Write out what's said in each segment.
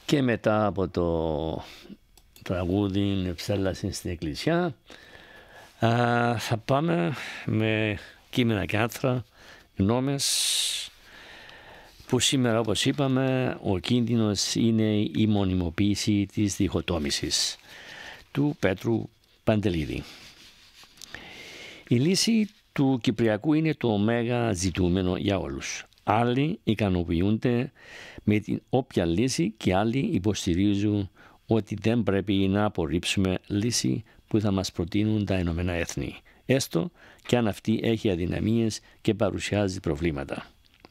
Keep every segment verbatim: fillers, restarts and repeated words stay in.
Και μετά από το τραγούδι «Εψέλασιν στην Εκκλησιά» α, θα πάμε με κείμενα και άρθρα, γνώμες, που σήμερα, όπως είπαμε, ο κίνδυνος είναι η μονιμοποίηση της διχοτόμησης, του Πέτρου Παντελίδη. Η λύση του Κυπριακού είναι το μέγα ζητούμενο για όλους. Άλλοι ικανοποιούνται με την όποια λύση και άλλοι υποστηρίζουν ότι δεν πρέπει να απορρίψουμε λύση που θα μας προτείνουν τα Ηνωμένα Έθνη, έστω και αν αυτή έχει αδυναμίες και παρουσιάζει προβλήματα.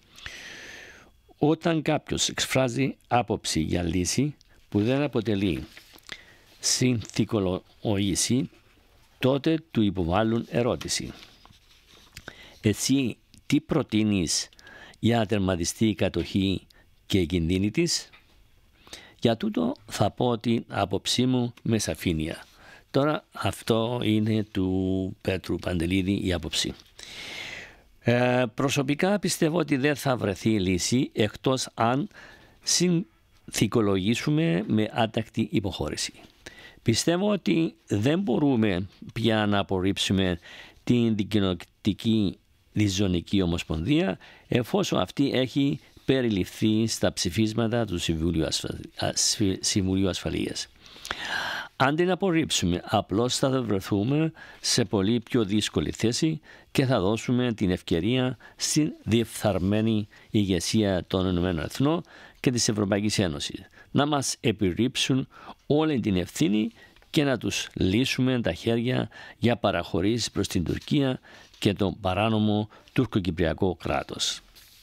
Όταν κάποιος εκφράζει άποψη για λύση που δεν αποτελεί συνθηκολογήση, τότε του υποβάλλουν ερώτηση. Εσύ τι προτείνεις για να τερματιστεί η κατοχή και η κινδύνη της? Για τούτο θα πω την άποψή μου με σαφήνεια. Τώρα αυτό είναι του Πέτρου Παντελίδη η άποψη. Ε, προσωπικά πιστεύω ότι δεν θα βρεθεί λύση εκτός αν συνθηκολογήσουμε με άτακτη υποχώρηση. Πιστεύω ότι δεν μπορούμε πια να απορρίψουμε την δικαιωτική διζωνική ομοσπονδία εφόσον αυτή έχει περιληφθεί στα ψηφίσματα του Συμβουλίου, Ασφα... Συμβουλίου Ασφαλείας. Αν την απορρίψουμε, απλώς θα βρεθούμε σε πολύ πιο δύσκολη θέση και θα δώσουμε την ευκαιρία στην διεφθαρμένη ηγεσία των Ηνωμένων Εθνών και της Ευρωπαϊκής Ένωσης να μας επιρρύψουν όλη την ευθύνη και να τους λύσουμε τα χέρια για παραχωρήσεις προς την Τουρκία και τον παράνομο τουρκοκυπριακό κράτος.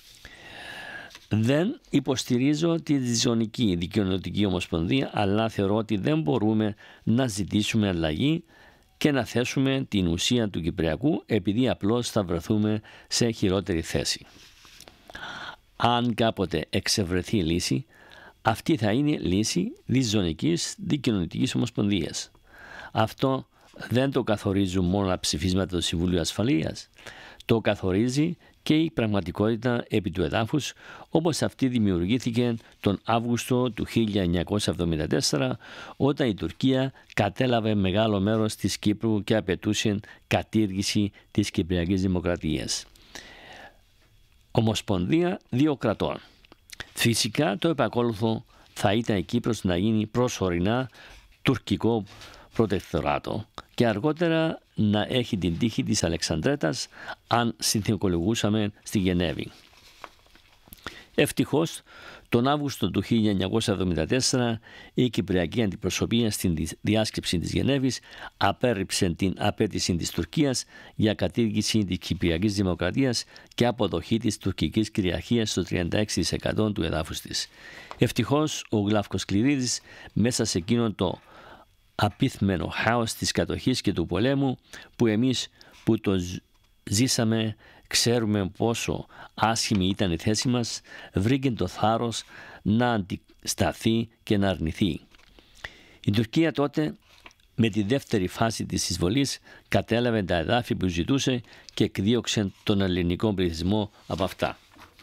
Δεν υποστηρίζω τη διζωνική δικαιωτική ομοσπονδία, αλλά θεωρώ ότι δεν μπορούμε να ζητήσουμε αλλαγή και να θέσουμε την ουσία του Κυπριακού επειδή απλώς θα βρεθούμε σε χειρότερη θέση. Αν κάποτε εξευρεθεί λύση, αυτή θα είναι λύση διζωνικής δικαιωτικής ομοσπονδίας. Αυτό δεν το καθορίζουν μόνο τα ψηφίσματα του Συμβουλίου Ασφαλείας. Το καθορίζει και η πραγματικότητα επί του εδάφους, όπως αυτή δημιουργήθηκε τον Αύγουστο του χίλια εννιακόσια εβδομήντα τέσσερα, όταν η Τουρκία κατέλαβε μεγάλο μέρος της Κύπρου και απαιτούσε κατήργηση της Κυπριακής Δημοκρατίας. Ομοσπονδία δύο κρατών. Φυσικά το επακόλουθο θα ήταν η Κύπρος να γίνει προσωρινά τουρκικό προτεκτοράτο και αργότερα να έχει την τύχη της Αλεξανδρέτας αν συνθηκολογούσαμε στη Γενέβη. Ευτυχώς, τον Αύγουστο του χίλια εννιακόσια εβδομήντα τέσσερα η Κυπριακή Αντιπροσωπεία στην διάσκεψη της Γενέβης απέρριψε την απέτηση της Τουρκίας για κατήργηση της Κυπριακής Δημοκρατίας και αποδοχή της τουρκικής κυριαρχίας στο τριάντα έξι τοις εκατό του εδάφους της. Ευτυχώς, ο Γλαύκος Κληρίδης μέσα σε εκείνο το απίθμενο χάος της κατοχής και του πολέμου που εμείς που το ζήσαμε ξέρουμε πόσο άσχημη ήταν η θέση μας, βρήκε το θάρρος να αντισταθεί και να αρνηθεί. Η Τουρκία τότε με τη δεύτερη φάση της εισβολής κατέλαβε τα εδάφη που ζητούσε και εκδίωξε τον ελληνικό πληθυσμό από αυτά.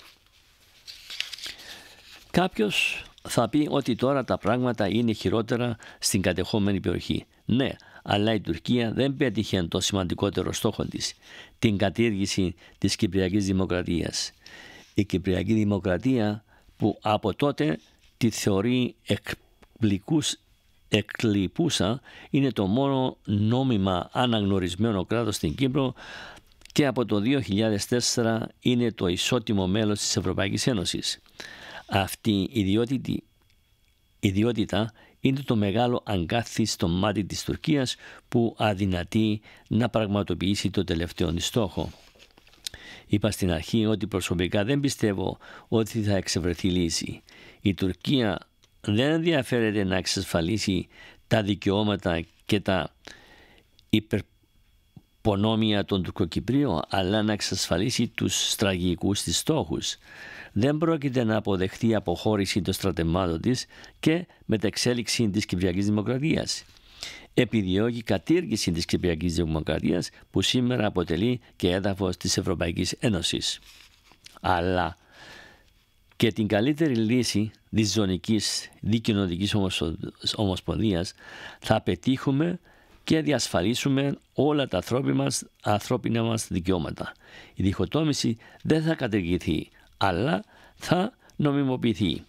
Κάποιος θα πει ότι τώρα τα πράγματα είναι χειρότερα στην κατεχόμενη περιοχή. Ναι, αλλά η Τουρκία δεν πέτυχε το σημαντικότερο στόχο της, την κατήργηση της Κυπριακής Δημοκρατίας. Η Κυπριακή Δημοκρατία που από τότε τη θεωρεί εκπλικούς, εκλειπούσα είναι το μόνο νόμιμα αναγνωρισμένο κράτος στην Κύπρο και από το δύο χιλιάδες τέσσερα είναι το ισότιμο μέλος της Ευρωπαϊκής Ένωσης. Αυτή η ιδιότητη, ιδιότητα είναι το μεγάλο αγκάθι στο μάτι της Τουρκίας που αδυνατεί να πραγματοποιήσει το τελευταίο της στόχο. Είπα στην αρχή ότι προσωπικά δεν πιστεύω ότι θα εξευρεθεί λύση. Η Τουρκία δεν ενδιαφέρεται να εξασφαλίσει τα δικαιώματα και τα υπερπονόμια των Τουρκοκυπρίων, αλλά να εξασφαλίσει τους στρατηγικούς της στόχους. Δεν πρόκειται να αποδεχτεί αποχώρηση των στρατευμάτων της και μεταξέλιξη της Κυπριακής Δημοκρατίας. Επιδιώκει κατήργηση της Κυπριακής Δημοκρατίας που σήμερα αποτελεί και έδαφος της Ευρωπαϊκής Ένωσης. Αλλά και την καλύτερη λύση της ζωνικής δικοινοτικής ομοσπονδίας θα πετύχουμε και διασφαλίσουμε όλα τα ανθρώπινα μας, ανθρώπινα μας δικαιώματα. Η διχοτόμηση δεν θα καταργηθεί, αλλά θα νομιμοποιηθεί.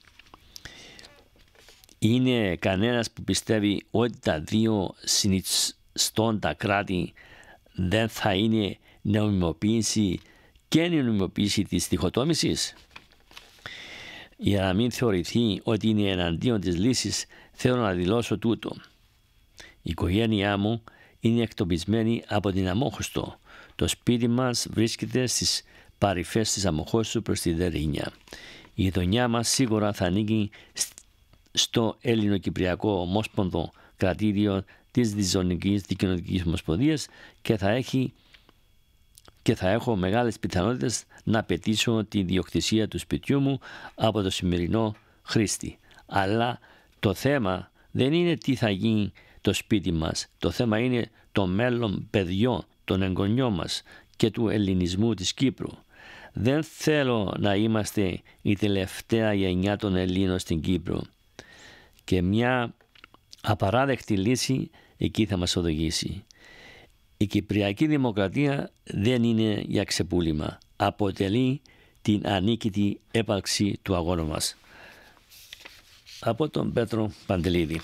Είναι κανένας που πιστεύει ότι τα δύο συνιστώντα κράτη δεν θα είναι νομιμοποίηση και νομιμοποίηση της διχοτόμησης? Για να μην θεωρηθεί ότι είναι εναντίον της λύσης, θέλω να δηλώσω τούτο. Η οικογένειά μου είναι εκτοπισμένη από την Αμόχωστο. Το σπίτι μας βρίσκεται στις παρυφές της Αμοχώστου προς τη Δερίνια. Η γειτονιά μας σίγουρα θα ανήκει στο Ελληνοκυπριακό Ομόσπονδο Κρατήριο της Διζωνικής Δικοινοτικής Ομοσπονδίας και θα έχει και θα έχω μεγάλες πιθανότητες να πετύσω τη διοκτησία του σπιτιού μου από το σημερινό χρήστη. Αλλά το θέμα δεν είναι τι θα γίνει το σπίτι μας. Το θέμα είναι το μέλλον παιδιών, των εγγονιών μας και του ελληνισμού της Κύπρου. Δεν θέλω να είμαστε η τελευταία γενιά των Ελλήνων στην Κύπρο. Και μια απαράδεκτη λύση εκεί θα μας οδηγήσει. Η Κυπριακή Δημοκρατία δεν είναι για ξεπούλημα. Αποτελεί την ανίκητη έπαρξη του αγώνα μας. Από τον Πέτρο Παντελίδη.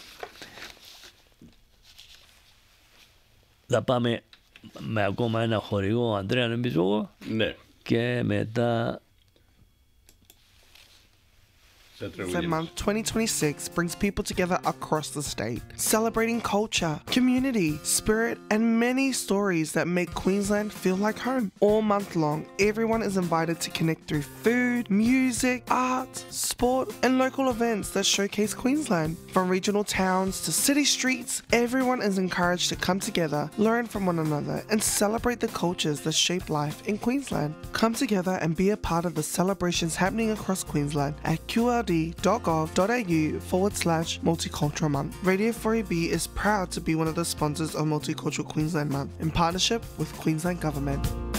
Θα πάμε με ακόμα ένα χορηγό, Ανδρέα, νομίζω εγώ. Ναι. Και μετά... Fan Month twenty twenty-six brings people together across the state, celebrating culture, community, spirit, and many stories that make Queensland feel like home. All month long, everyone is invited to connect through food, music, art, sport, and local events that showcase Queensland. From regional towns to city streets, everyone is encouraged to come together, learn from one another, and celebrate the cultures that shape life in Queensland. Come together and be a part of the celebrations happening across Queensland at qld.gov.au forward slash multicultural month. Radio four A B is proud to be one of the sponsors of Multicultural Queensland Month in partnership with Queensland Government.